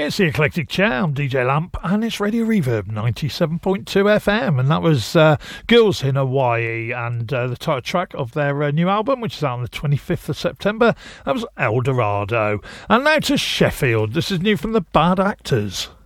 It's the Eclectic Chair. I'm DJ Lamp, and it's Radio Reverb 97.2 FM, and that was Girls in Hawaii, and the title track of their new album, which is out on the 25th of September. That was El Dorado. And now to Sheffield. This is new from the Bad Actors.